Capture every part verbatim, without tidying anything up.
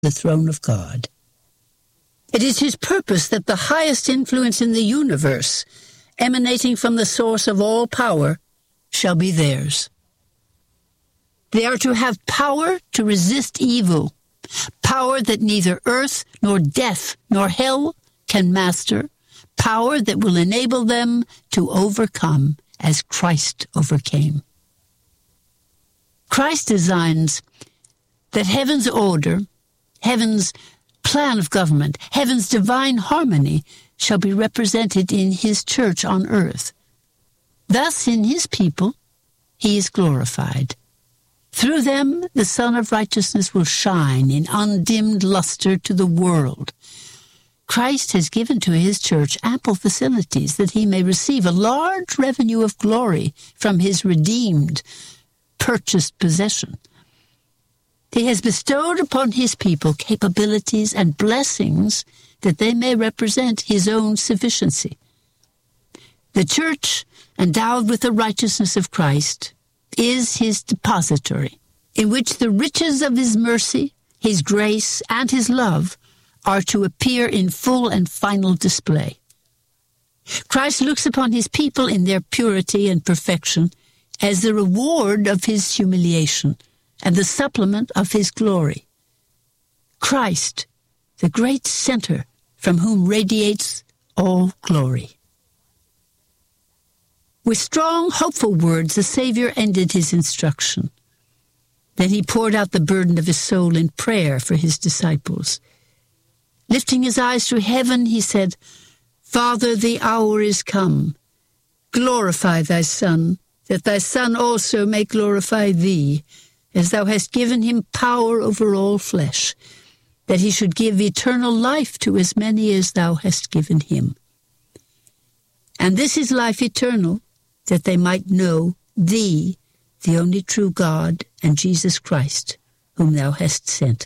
the throne of God. It is his purpose that the highest influence in the universe, emanating from the source of all power, shall be theirs. They are to have power to resist evil, power that neither earth nor death nor hell can master, power that will enable them to overcome as Christ overcame. Christ designs that heaven's order, heaven's plan of government, heaven's divine harmony shall be represented in his church on earth. Thus, in his people, he is glorified. Through them, the Sun of Righteousness will shine in undimmed luster to the world. Christ has given to his church ample facilities that he may receive a large revenue of glory from his redeemed, purchased possession. He has bestowed upon his people capabilities and blessings that they may represent his own sufficiency. The church, endowed with the righteousness of Christ, is his depository, in which the riches of his mercy, his grace, and his love are to appear in full and final display. Christ looks upon his people in their purity and perfection as the reward of his humiliation and the supplement of his glory. Christ, the great center from whom radiates all glory. With strong, hopeful words, the Savior ended his instruction. Then he poured out the burden of his soul in prayer for his disciples. Lifting his eyes to heaven, he said, "Father, the hour is come. Glorify thy Son, that thy Son also may glorify thee, as thou hast given him power over all flesh, that he should give eternal life to as many as thou hast given him. And this is life eternal, that they might know thee, the only true God, and Jesus Christ, whom thou hast sent."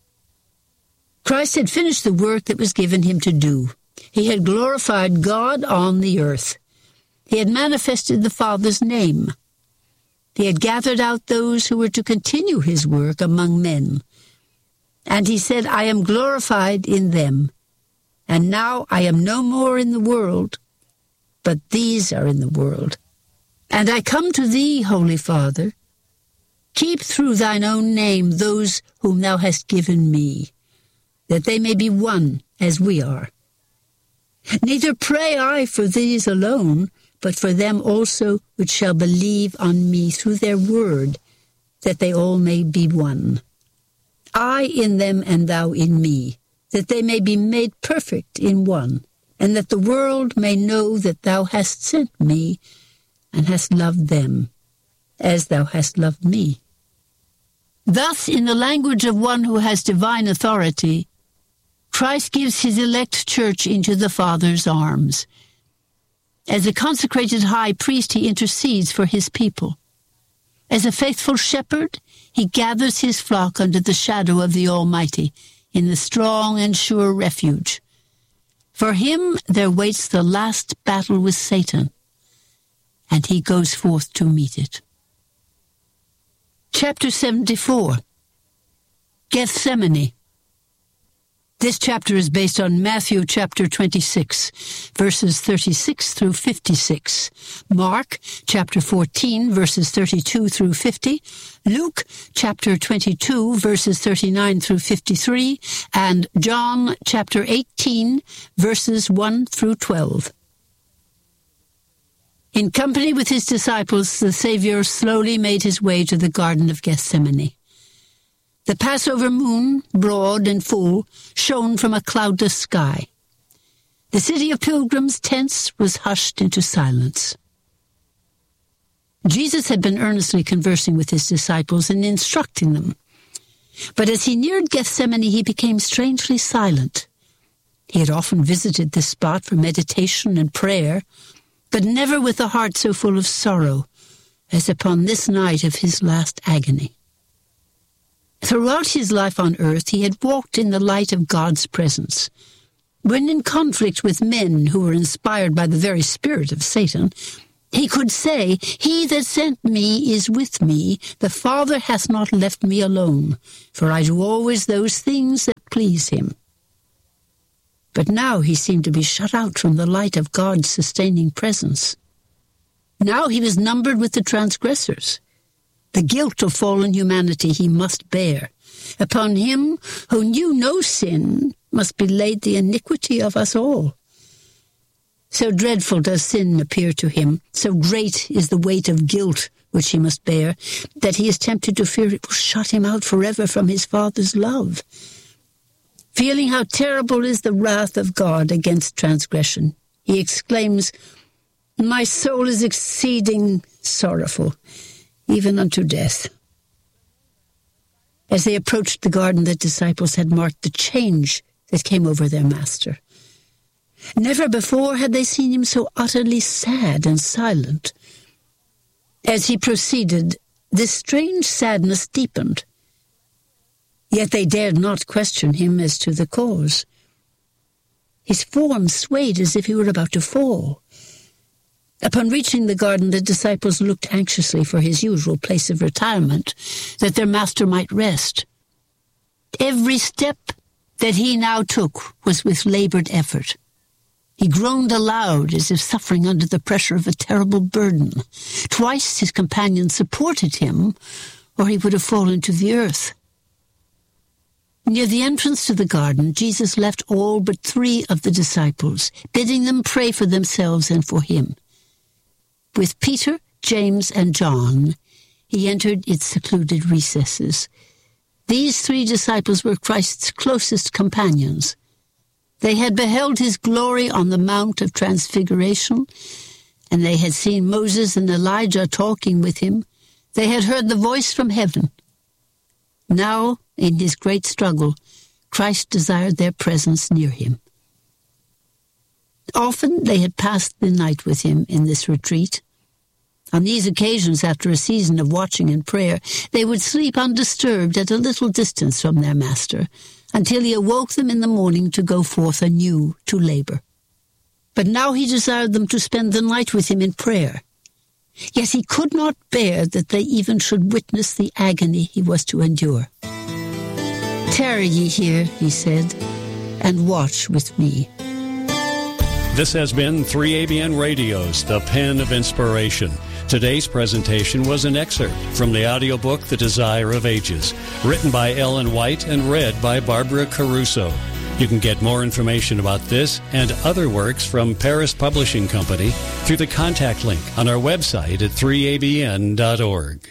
Christ had finished the work that was given him to do. He had glorified God on the earth. He had manifested the Father's name. He had gathered out those who were to continue his work among men. And he said, "I am glorified in them. And now I am no more in the world, but these are in the world. And I come to thee, Holy Father. Keep through thine own name those whom thou hast given me, that they may be one as we are. Neither pray I for these alone, but for them also which shall believe on me through their word, that they all may be one. I in them and thou in me, that they may be made perfect in one, and that the world may know that thou hast sent me, and hast loved them, as thou hast loved me." Thus, in the language of one who has divine authority, Christ gives his elect church into the Father's arms. As a consecrated high priest, he intercedes for his people. As a faithful shepherd, he gathers his flock under the shadow of the Almighty, in the strong and sure refuge. For him there waits the last battle with Satan, and he goes forth to meet it. Chapter seventy-four, Gethsemane. This chapter is based on Matthew chapter twenty-six, verses thirty-six through fifty-six, Mark chapter fourteen, verses thirty-two through fifty, Luke chapter twenty-two, verses thirty-nine through fifty-three, and John chapter eighteen, verses one through twelve. In company with his disciples, the Savior slowly made his way to the Garden of Gethsemane. The Passover moon, broad and full, shone from a cloudless sky. The city of pilgrims' tents was hushed into silence. Jesus had been earnestly conversing with his disciples and instructing them. But as he neared Gethsemane, he became strangely silent. He had often visited this spot for meditation and prayer, but never with a heart so full of sorrow as upon this night of his last agony. Throughout his life on earth, he had walked in the light of God's presence. When in conflict with men who were inspired by the very spirit of Satan, He could say, "He that sent me is with me. The Father hath not left me alone, for I do always those things that please him." But now he seemed to be shut out from the light of God's sustaining presence. Now he was numbered with the transgressors. The guilt of fallen humanity he must bear. Upon him who knew no sin must be laid the iniquity of us all. So dreadful does sin appear to him, so great is the weight of guilt which he must bear, that he is tempted to fear it will shut him out forever from his Father's love. Feeling how terrible is the wrath of God against transgression, he exclaims, "My soul is exceeding sorrowful, even unto death." As they approached the garden, the disciples had marked the change that came over their master. Never before had they seen him so utterly sad and silent. As he proceeded, this strange sadness deepened. Yet they dared not question him as to the cause. His form swayed as if he were about to fall. Upon reaching the garden, the disciples looked anxiously for his usual place of retirement, that their master might rest. Every step that he now took was with labored effort. He groaned aloud as if suffering under the pressure of a terrible burden. Twice his companions supported him, or he would have fallen to the earth. Near the entrance to the garden, Jesus left all but three of the disciples, bidding them pray for themselves and for him. With Peter, James, and John, he entered its secluded recesses. These three disciples were Christ's closest companions. They had beheld his glory on the Mount of Transfiguration, and they had seen Moses and Elijah talking with him. They had heard the voice from heaven. Now, in his great struggle, Christ desired their presence near him. Often they had passed the night with him in this retreat. On these occasions, after a season of watching and prayer, they would sleep undisturbed at a little distance from their master, until he awoke them in the morning to go forth anew to labor. But now he desired them to spend the night with him in prayer. Yet he could not bear that they even should witness the agony he was to endure. "Tarry ye here," he said, "and watch with me." This has been three A B N Radio's The Pen of Inspiration. Today's presentation was an excerpt from the audiobook The Desire of Ages, written by Ellen White and read by Barbara Caruso. You can get more information about this and other works from Paris Publishing Company through the contact link on our website at three A B N dot org.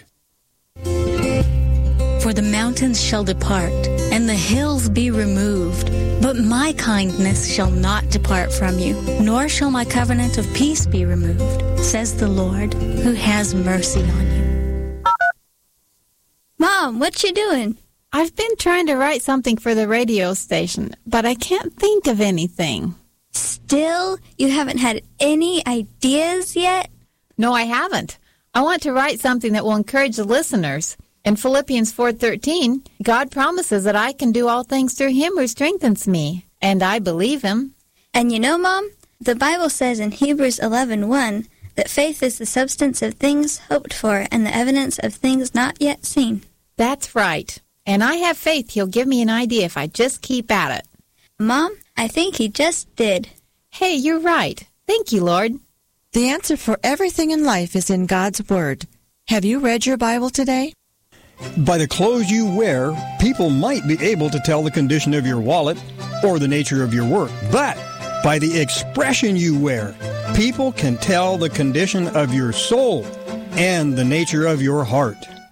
For the mountains shall depart, and the hills be removed, but my kindness shall not depart from you, nor shall my covenant of peace be removed, says the Lord, who has mercy on you. Mom, what you doing? I've been trying to write something for the radio station, but I can't think of anything. Still? You haven't had any ideas yet? No, I haven't. I want to write something that will encourage the listeners. In Philippians four thirteen, God promises that I can do all things through him who strengthens me, and I believe him. And you know, Mom, the Bible says in Hebrews eleven one that faith is the substance of things hoped for and the evidence of things not yet seen. That's right. And I have faith he'll give me an idea if I just keep at it. Mom, I think he just did. Hey, you're right. Thank you, Lord. The answer for everything in life is in God's Word. Have you read your Bible today? By the clothes you wear, people might be able to tell the condition of your wallet or the nature of your work. But by the expression you wear, people can tell the condition of your soul and the nature of your heart.